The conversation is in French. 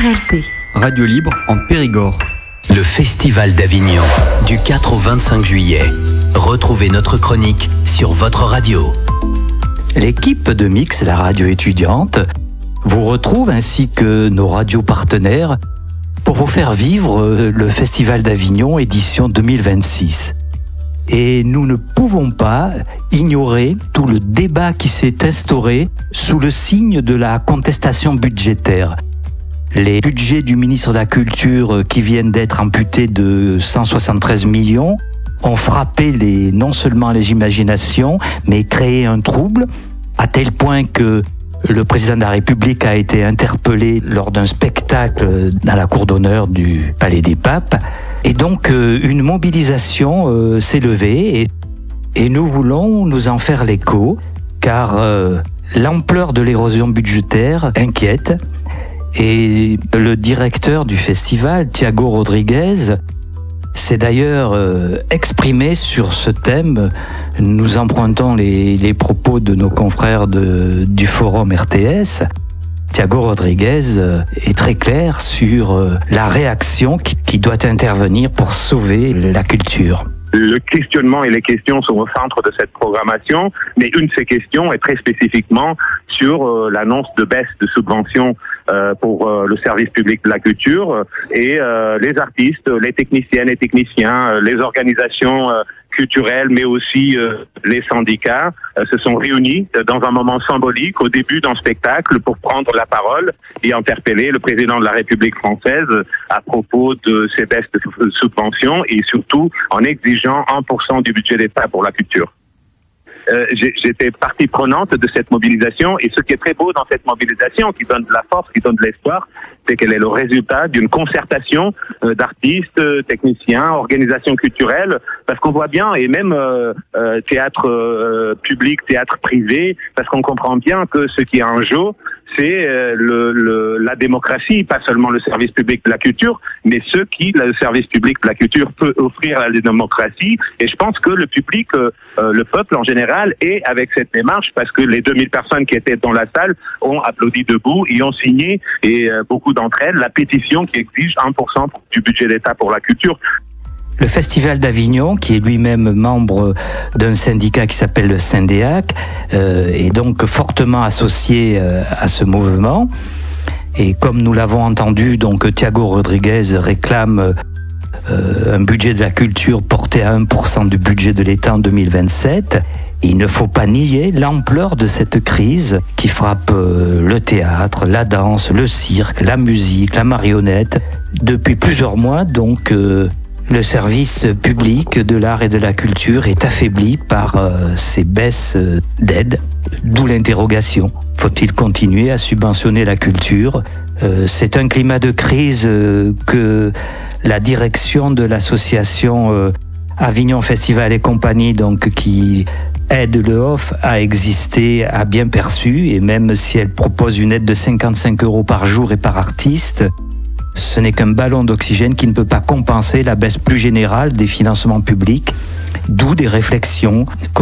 RLP. Radio libre en Périgord. Le Festival d'Avignon, du 4 au 25 juillet. Retrouvez notre chronique sur votre radio. L'équipe de Mix, la radio étudiante, vous retrouve ainsi que nos radios partenaires pour vous faire vivre le Festival d'Avignon édition 2026. Et nous ne pouvons pas ignorer tout le débat qui s'est instauré sous le signe de la contestation budgétaire. Les budgets du ministre de la Culture qui viennent d'être amputés de 173 millions ont frappé non seulement les imaginations, mais créé un trouble, à tel point que le président de la République a été interpellé lors d'un spectacle dans la cour d'honneur du Palais des Papes. Et donc, une mobilisation s'est levée et nous voulons nous en faire l'écho, car l'ampleur de l'érosion budgétaire inquiète. Et le directeur du festival, Thiago Rodriguez, s'est d'ailleurs exprimé sur ce thème. Nous empruntons les propos de nos confrères du forum RTS. Thiago Rodriguez est très clair sur la réaction qui doit intervenir pour sauver la culture. Le questionnement et les questions sont au centre de cette programmation, mais une de ces questions est très spécifiquement sur l'annonce de baisse de subventions pour le service public de la culture et les artistes, les techniciennes et techniciens, les organisations culturelles, mais aussi les syndicats se sont réunis dans un moment symbolique au début d'un spectacle pour prendre la parole et interpeller le président de la République française à propos de ces baisses de subventions et surtout en exigeant 1% du budget d'État pour la culture. J'étais partie prenante de cette mobilisation et ce qui est très beau dans cette mobilisation, qui donne de la force, qui donne de l'espoir, c'est qu'elle est le résultat d'une concertation d'artistes, techniciens, organisations culturelles, parce qu'on voit bien, et même théâtre public, théâtre privé, parce qu'on comprend bien que ce qui est en jeu, c'est la démocratie, pas seulement le service public de la culture, mais ce qui, le service public de la culture peut offrir à la démocratie. Et je pense que le public, le peuple en général, est avec cette démarche, parce que les 2000 personnes qui étaient dans la salle ont applaudi debout et ont signé, et beaucoup d'entre elles, la pétition qui exige 1% du budget d'État pour la culture. Le Festival d'Avignon, qui est lui-même membre d'un syndicat qui s'appelle le Syndéac, est donc fortement associé à ce mouvement. Et comme nous l'avons entendu, donc Thiago Rodriguez réclame un budget de la culture porté à 1% du budget de l'État en 2027. Il ne faut pas nier l'ampleur de cette crise qui frappe le théâtre, la danse, le cirque, la musique, la marionnette. Depuis plusieurs mois, donc, le service public de l'art et de la culture est affaibli par ces baisses d'aide, d'où l'interrogation. Faut-il continuer à subventionner la culture ? C'est un climat de crise que la direction de l'association Avignon Festival et compagnie, donc qui aide le OFF à exister, a bien perçu, et même si elle propose une aide de 55 € par jour et par artiste, ce n'est qu'un ballon d'oxygène qui ne peut pas compenser la baisse plus générale des financements publics, d'où des réflexions